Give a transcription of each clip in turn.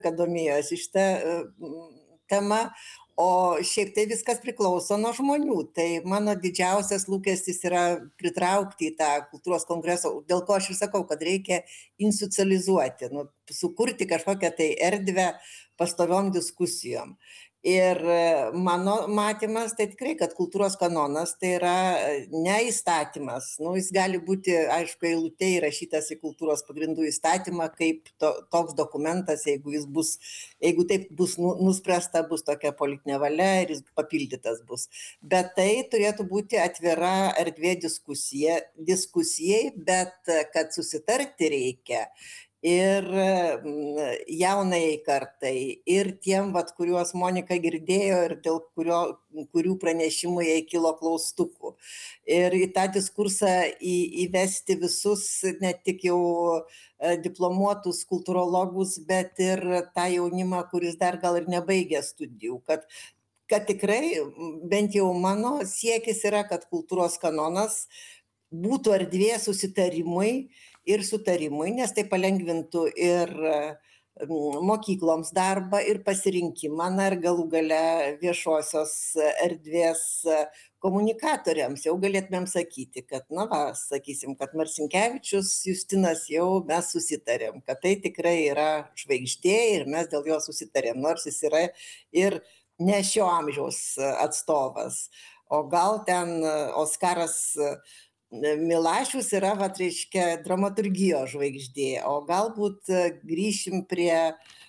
kad domėjosi šitą tema, o šiaip tai viskas priklauso nuo žmonių. Tai mano didžiausias lūkestis yra pritraukti į tą kultūros kongresą, dėl ko aš ir sakau, kad reikia institucionalizuoti, sukurti kažkokią tai erdvę pastoviom diskusijom. Ir mano matymas tai tikrai, kad kultūros kanonas tai yra ne įstatymas. Jis gali būti, aišku, eilutė įrašytas į kultūros pagrindų įstatymą kaip toks dokumentas, jeigu taip bus nuspręsta, bus tokia politinė valia ir jis papildytas bus. Bet tai turėtų būti atvira erdvė diskusijai, bet kad susitarti reikia. Ir jaunai kartai, ir tiem, kuriuos Monika girdėjo ir dėl kurių pranešimų jai kilo klaustukų. Ir į tą diskursą įvesti visus, ne tik jau diplomuotus kultūrologus, bet ir tą jaunimą, kuris dar gal ir nebaigė studijų. Kad tikrai, bent jau mano siekis yra, kad kultūros kanonas būtų erdvė susitarimui ir sutarimui, nes tai palengvintų ir mokykloms darbą, ir pasirinkimą, ir galų gale viešosios erdvės komunikatoriams. Jau galėtumėm sakyti, kad, sakysim, kad Marcinkevičius Justinas jau mes susitarėm, kad tai tikrai yra žvaigždė ir mes dėl jo susitarėm, nors jis yra ir ne šio amžiaus atstovas. O gal ten Oskaras Milašius yra, dramaturgijos žvaigždė, o galbūt grįšim prie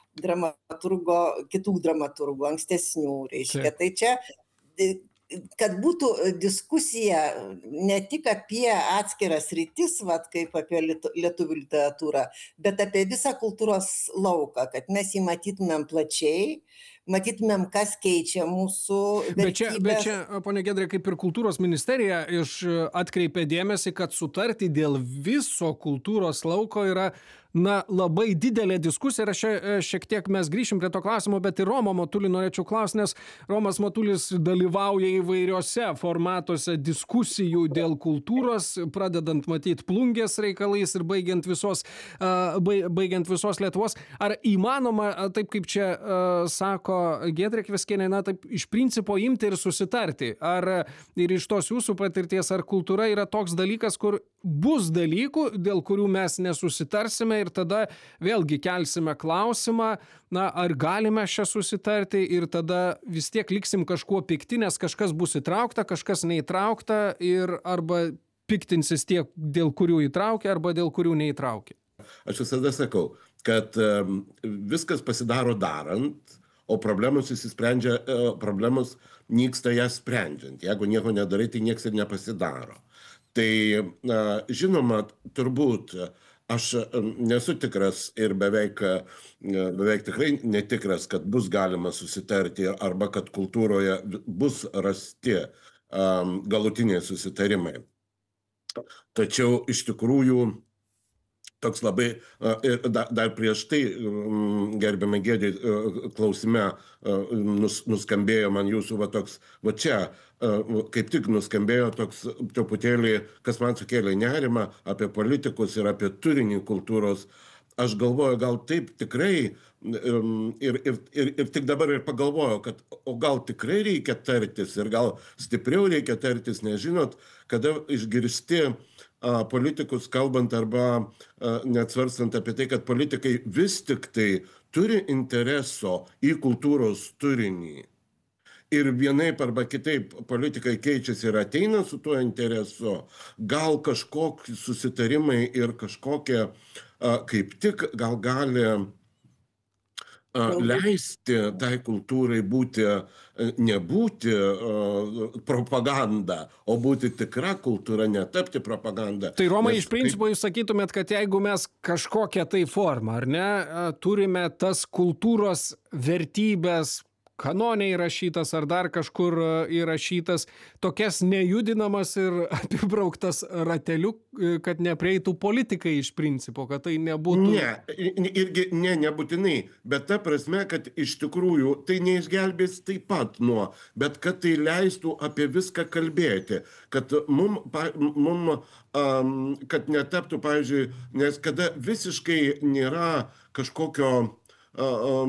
kitų dramaturgų, ankstesnių, Tai čia, kad būtų diskusija ne tik apie atskiras sritis, kaip apie lietuvių literatūrą, bet apie visą kultūros lauką, kad mes jį matytumėm plačiai, matytumėm, kas keičia mūsų vertybės. Bet čia, ponia Giedrė, kaip ir kultūros ministerija atkreipė dėmesį, kad sutarti dėl viso kultūros lauko yra labai didelė diskusija. Ir šiek tiek mes grįšim prie to klausimo, bet ir Romą Matulį norėčiau klausti, nes Romas Matulis dalyvauja įvairiose formatuose diskusijų dėl kultūros, pradedant matyti Plungės reikalais ir baigiant visos Lietuvos. Ar įmanoma, taip kaip čia sako Giedrė Kveskienė, taip iš principo imti ir susitarti? Ar ir iš tos jūsų patirties, ar kultūra yra toks dalykas, kur bus dalykų, dėl kurių mes nesusitarsime ir tada vėlgi kelsime klausimą, ar galime čia susitarti ir tada vis tiek liksim kažkuo pikti, nes kažkas bus įtraukta, kažkas neįtraukta ir arba piktinsis tie, dėl kurių įtraukia, arba dėl kurių neįtraukia. Aš visada sakau, kad viskas pasidaro darant, o problemos nyksta jas sprendžiant. Jeigu nieko nedarai, tai nieks ir nepasidaro. Tai žinoma, turbūt aš nesu tikras ir beveik tikrai netikras, kad bus galima susitarti arba kad kultūroje bus rasti galutiniai susitarimai. Tačiau iš tikrųjų toks labai, ir dar prieš tai, gerbiamai Giedrė, klausime nuskambėjo man jūsų čia, kaip tik nuskambėjo toks truputėlį, kas man sukėlė nerimą apie politikus ir apie turinį kultūros. Aš galvoju, gal taip tikrai, ir tik dabar ir pagalvoju, kad o gal tikrai reikia tartis ir gal stipriau reikia tartis, nežinot, kada išgirsti politikus kalbant arba net svarstant apie tai, kad politikai vis tik tai turi intereso į kultūros turinį. Ir vienaip arba kitaip politikai keičiasi ir ateina su tuo interesu, gal kažkokie susitarimai ir kažkokie kaip tik gal gali leisti tai kultūrai nebūti propaganda, o būti tikra kultūra, netapti propaganda. Tai Romai, iš principo jūs sakytumėt, kad jeigu mes kažkokią tai formą, ar ne, turime tas kultūros vertybės kanone įrašytas ar dar kažkur įrašytas, tokias nejudinamas ir apibrauktas rateliu, kad neprieitų politikai iš principo, kad tai nebūtų... Nebūtinai, bet ta prasme, kad iš tikrųjų tai neišgelbės taip pat bet kad tai leistų apie viską kalbėti, kad kad netaptų, pavyzdžiui, nes kada visiškai nėra kažkokio